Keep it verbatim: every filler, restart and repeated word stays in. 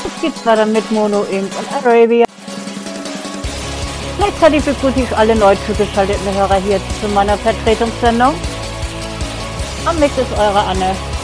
Jetzt geht's weiter mit Mono Inc und Arabia. Gleichzeitig begrüße ich alle neu zugeschalteten Hörer hier zu meiner Vertretungssendung. Am Mix ist eure Anne.